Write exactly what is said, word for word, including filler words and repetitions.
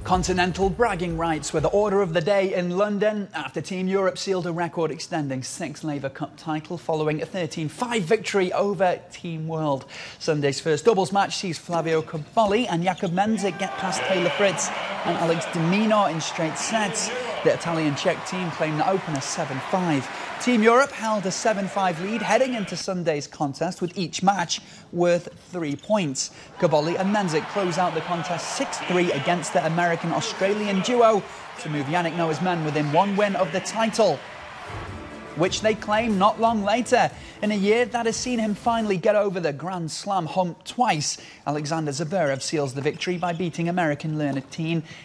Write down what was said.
Continental bragging rights were the order of the day in London after Team Europe sealed a record-extending sixth Laver Cup title following a thirteen five victory over Team World. Sunday's first doubles match sees Flavio Cobolli and Jakub Mensik get past Taylor Fritz and Alex de Minaur in straight sets. The Italian-Czech team claimed the opener seven five. Team Europe held a seven five lead heading into Sunday's contest, with each match worth three points. Cobolli and Mensik close out the contest six three against the American-Australian duo to move Yannick Noah's men within one win of the title, which they claim not long later. In a year that has seen him finally get over the Grand Slam hump twice, Alexander Zverev seals the victory by beating American Leonard Tien